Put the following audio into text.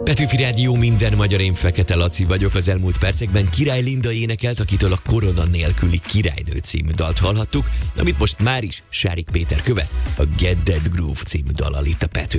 Petőfi Rádió, minden magyar, én Fekete Laci vagyok. Az elmúlt percekben Király Linda énekelt, akitől a Korona nélküli Királynő című dalt hallhattuk, amit most már is Sárik Péter követ, a Get That Groove című dallal itt a Pető